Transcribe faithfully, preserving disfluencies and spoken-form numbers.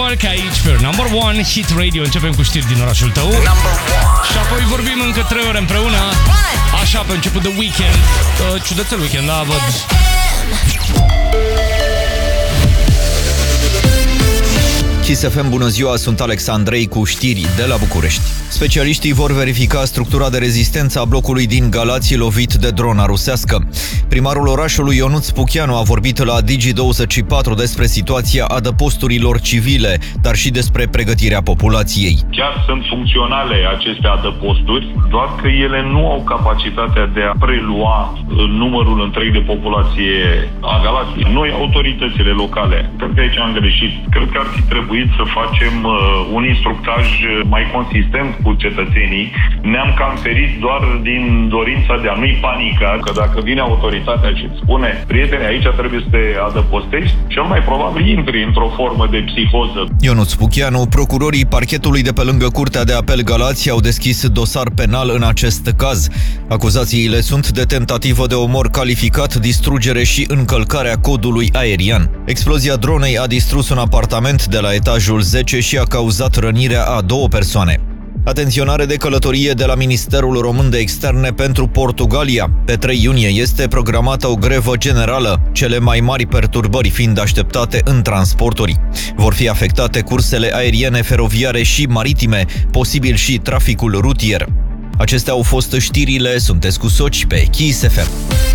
York aici pe Number One Hit Radio. Începem cu știri din orașul tău și apoi vorbim încă trei ore împreună. Așa, pe început de weekend. uh, Ciudățel weekend, da, văd. Kiss F M, bună ziua, sunt Alex Andrei cu știri de la București. Specialiștii vor verifica structura de rezistență a blocului din Galați lovit de drona rusească. Primarul orașului Ionuț Pucheanu a vorbit la Digi douăzeci și patru despre situația adăposturilor civile, dar și despre pregătirea populației. Chiar sunt funcționale aceste adăposturi, doar că ele nu au capacitatea de a prelua numărul întreg de populație a Galației. Noi, autoritățile locale, cred că aici am greșit. Cred că ar fi trebuit să facem uh, un instructaj mai consistent cu cetățenii. Ne-am cam ferit doar din dorința de a nu-i panica, că dacă vine autoritatea și îți spune, prieteni, aici trebuie să te adăpostești, cel mai probabil intri într-o formă de psihoză. Ionuț Pucheanu, procurorii parchetului de pe lângă Curtea de Apel Galați au deschis dosar penal în acest caz. Acuzațiile sunt de tentativă de omor calificat, distrugere și încălcarea codului aerian. Explozia dronei a distrus un apartament de la etajul zece și a cauzat rănirea a două persoane. Atenționare de călătorie de la Ministerul Român de Externe pentru Portugalia. Pe trei iunie este programată o grevă generală, cele mai mari perturbări fiind așteptate în transporturi. Vor fi afectate cursele aeriene, feroviare și maritime, posibil și traficul rutier. Acestea au fost știrile, sunteți cu Soci pe Kiss F M.